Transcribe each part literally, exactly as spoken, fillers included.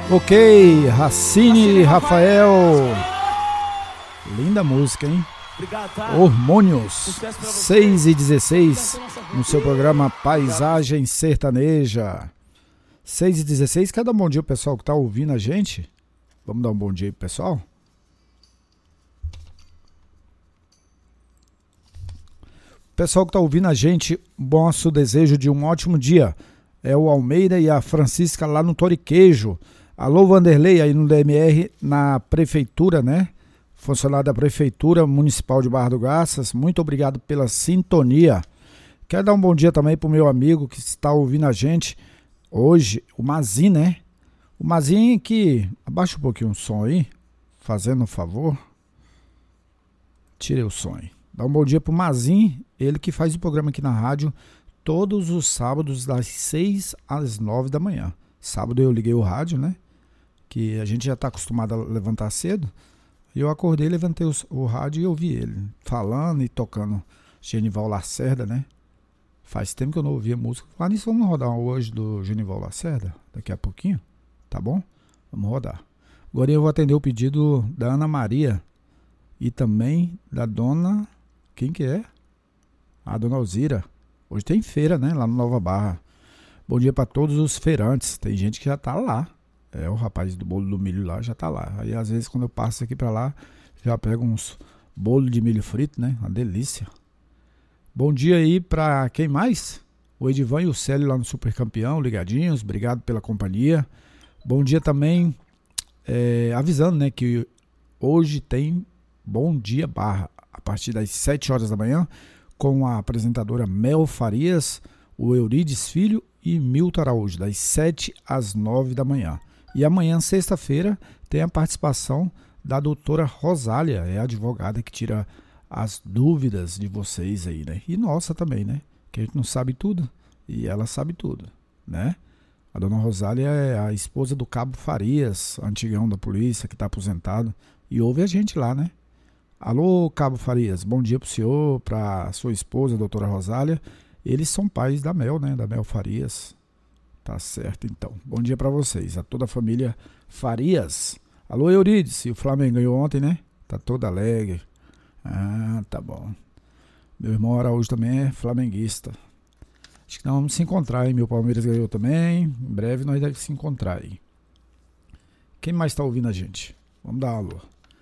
Ok, Racine Rafael. Linda música, hein? Hormônios, seis e dezesseis, no seu programa Paisagem Sertaneja. seis e dezesseis, quer dar um bom dia pro pessoal que tá ouvindo a gente? Vamos dar um bom dia pro pessoal? Pessoal que tá ouvindo a gente, nosso desejo de um ótimo dia. É o Almeida e a Francisca lá no Toriquejo. Alô, Vanderlei, aí no D M R, na prefeitura, né? Funcionário da Prefeitura Municipal de Barra do Garças, muito obrigado pela sintonia. Quero dar um bom dia também pro meu amigo que está ouvindo a gente hoje, o Mazin, né? O Mazin que... Abaixa um pouquinho o som aí, fazendo um favor. Tirei o som aí. Dá um bom dia pro Mazin, ele que faz o programa aqui na rádio todos os sábados das seis às nove da manhã. Sábado eu liguei o rádio, né? Que a gente já está acostumado a levantar cedo. E eu acordei, levantei o, o rádio e ouvi ele falando e tocando Genival Lacerda, né? Faz tempo que eu não ouvia música. Lá nisso vamos rodar hoje do Genival Lacerda, daqui a pouquinho, tá bom? Vamos rodar. Agora eu vou atender o pedido da Ana Maria e também da dona... Quem que é? A dona Alzira. Hoje tem feira, né? Lá no Nova Barra. Bom dia para todos os feirantes. Tem gente que já tá lá. É, o rapaz do bolo do milho lá já tá lá. Aí às vezes quando eu passo aqui para lá, já pego uns bolo de milho frito, né? Uma delícia. Bom dia aí para quem mais? O Edivan e o Célio lá no Super Campeão, ligadinhos. Obrigado pela companhia. Bom dia também, é, avisando, né, que hoje tem Bom Dia Barra, a partir das sete horas da manhã, com a apresentadora Mel Farias, o Eurides Filho e Milton Araújo, das sete às nove da manhã. E amanhã, sexta-feira, tem a participação da doutora Rosália, é a advogada que tira as dúvidas de vocês aí, né? E nossa também, né? Que a gente não sabe tudo e ela sabe tudo, né? A dona Rosália é a esposa do Cabo Farias, antigão da polícia, que está aposentado, e ouve a gente lá, né? Alô, Cabo Farias, bom dia pro senhor, pra sua esposa, a doutora Rosália. Eles são pais da Mel, né? Da Mel Farias. Tá certo, então. Bom dia pra vocês, a toda a família Farias. Alô, Eurides, e o Flamengo ganhou ontem, né? Tá todo alegre. Ah, tá bom. Meu irmão Araújo também é flamenguista. Acho que nós vamos se encontrar, hein? Meu Palmeiras ganhou também. Em breve nós devemos se encontrar aí. Quem mais tá ouvindo a gente? Vamos dar alô.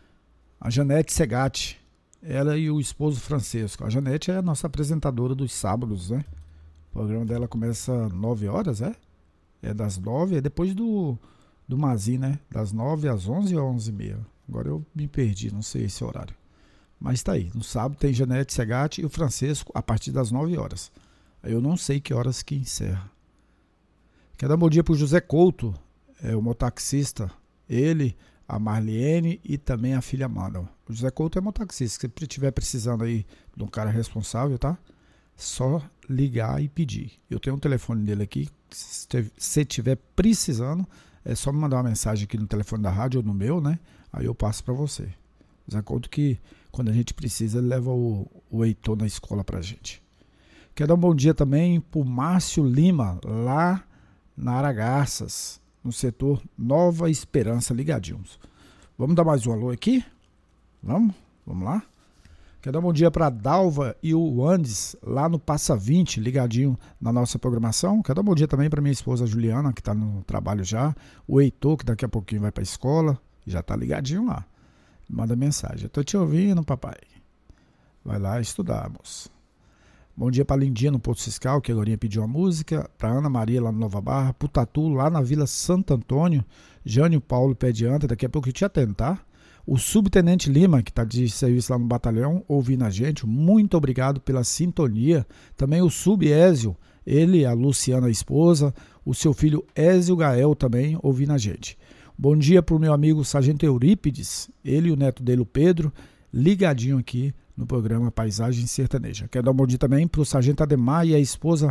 A Janete Segatti, ela e o esposo Francisco. A Janete é a nossa apresentadora dos sábados, né? O programa dela começa às nove horas, é? É das nove, é depois do, do Mazin, né? Das nove às onze ou onze e meia. Agora eu me perdi, não sei esse horário. Mas tá aí, no sábado tem Janete Segatti e o Francisco a partir das nove horas. Eu não sei que horas que encerra. Quero dar um bom dia pro José Couto, é o mototaxista. Ele... a Marlene e também a filha Amanda. O José Couto é mototaxista. Se você estiver precisando aí de um cara responsável, tá? Só ligar e pedir. Eu tenho um telefone dele aqui. Se você estiver precisando, é só me mandar uma mensagem aqui no telefone da rádio ou no meu, né? Aí eu passo para você. O José Couto que, quando a gente precisa, ele leva o, o Heitor na escola pra gente. Quero dar um bom dia também pro Márcio Lima, lá na Aragarças, no setor Nova Esperança, ligadinhos. Vamos dar mais um alô aqui? Vamos? Vamos lá? Quero dar um bom dia para a Dalva e o Andes, lá no Passa vinte, ligadinho na nossa programação. Quero dar um bom dia também para minha esposa Juliana, que está no trabalho já. O Heitor, que daqui a pouquinho vai para a escola, já está ligadinho lá. Manda mensagem. Estou te ouvindo, papai. Vai lá estudar, moço. Bom dia para a Lindinha no Porto Fiscal, que agora pediu uma música. Para Ana Maria lá no Nova Barra. Para o Tatu lá na Vila Santo Antônio. Jânio Paulo Pé de Anta, daqui a pouco eu te atentar. O Subtenente Lima, que está de serviço lá no batalhão, ouvindo a gente. Muito obrigado pela sintonia. Também o Sub Ézio, ele, a Luciana, a esposa. O seu filho Ézio Gael também ouvindo a gente. Bom dia para o meu amigo Sargento Eurípides. Ele e o neto dele, o Pedro, ligadinho aqui no programa Paisagem Sertaneja. Quero dar um bom dia também para o Sargento Ademar e a esposa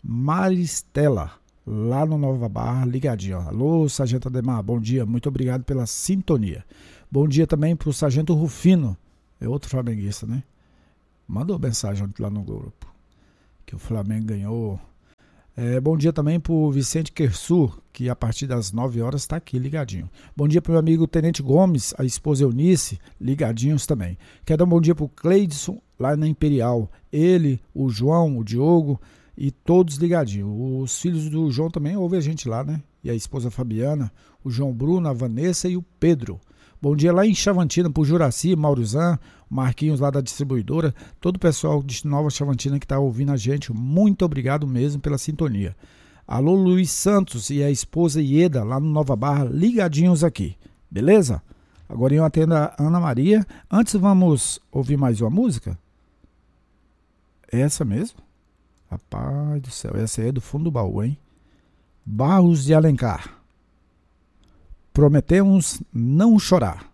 Maristela, lá no Nova Barra, ligadinho. Alô, Sargento Ademar, bom dia, muito obrigado pela sintonia. Bom dia também para o Sargento Rufino, é outro flamenguista, né? Mandou mensagem lá no grupo, que o Flamengo ganhou. É, bom dia também para o Vicente Quersur, que a partir das nove horas está aqui ligadinho. Bom dia para o meu amigo Tenente Gomes, a esposa Eunice, ligadinhos também. Quero dar um bom dia para o Cleidson, lá na Imperial. Ele, o João, o Diogo e todos ligadinhos. Os filhos do João também ouvem a gente lá, né? E a esposa Fabiana, o João Bruno, a Vanessa e o Pedro. Bom dia lá em Chavantina para o Juraci, Maurizan, o Marquinhos lá da distribuidora, todo o pessoal de Nova Chavantina que está ouvindo a gente, muito obrigado mesmo pela sintonia. Alô Luiz Santos e a esposa Ieda lá no Nova Barra, ligadinhos aqui, beleza? Agora eu atendo a Ana Maria. Antes vamos ouvir mais uma música? Essa mesmo? Rapaz do céu, essa aí é do fundo do baú, hein? Barros de Alencar. Prometemos não chorar.